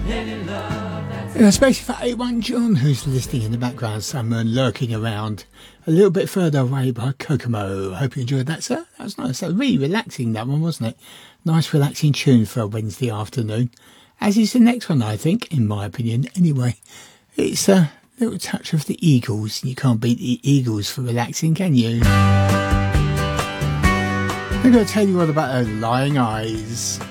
And especially for A1 John, who's listening in the background somewhere and lurking around a little bit further away by Kokomo. Hope you enjoyed that, sir. That was nice. That was really relaxing, that one, wasn't it? Nice relaxing tune for a Wednesday afternoon. As is the next one, I think, in my opinion. Anyway, it's a little touch of the Eagles. You can't beat the Eagles for relaxing, can you? I'm going to tell you all about her lying eyes.